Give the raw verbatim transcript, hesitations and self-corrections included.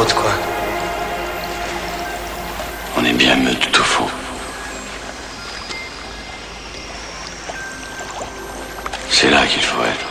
propos de quoi? On est bien meute tout faux. C'est là qu'il faut être.